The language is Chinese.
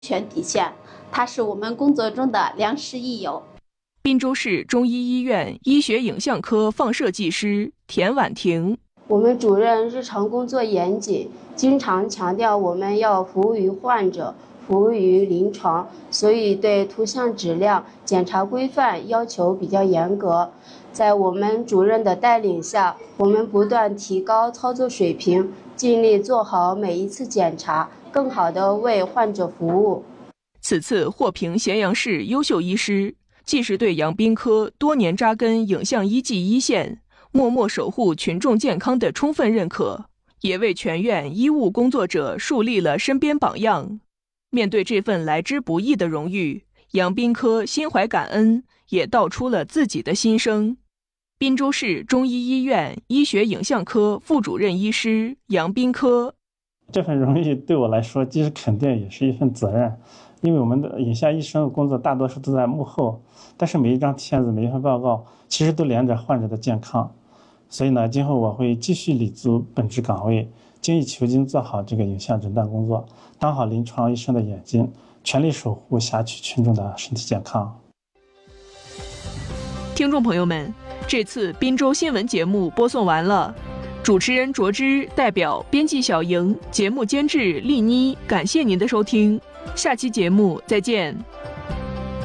全体现，它是我们工作中的良师益友。 滨州市中医医院医学影像科放射技师田婉婷， 我们主任日常工作严谨，经常强调我们要服务于患者，服务于临床，所以对图像质量、检查规范要求比较严格。在我们主任的带领下，我们不断提高操作水平，尽力做好每一次检查，更好地为患者服务。 此次获评咸阳市优秀医师，既是对杨斌科多年扎根影像医技一线，默默守护群众健康的充分认可，也为全院医务工作者树立了身边榜样。面对这份来之不易的荣誉，杨斌科心怀感恩，也道出了自己的心声。滨州市中医医院医学影像科副主任医师杨斌科， 这份荣誉对我来说既是肯定也是一份责任，因为我们的影像医生的工作大多数都在幕后，但是每一张片子每一份报告其实都连着患者的健康，所以呢，今后我会继续立足本职岗位，精益求精做好这个影像诊断工作，当好临床医生的眼睛，全力守护辖区群众的身体健康。 听众朋友们，这次滨州新闻节目播送完了，主持人卓之代表编辑小莹，节目监制丽妮，感谢您的收听，下期节目再见。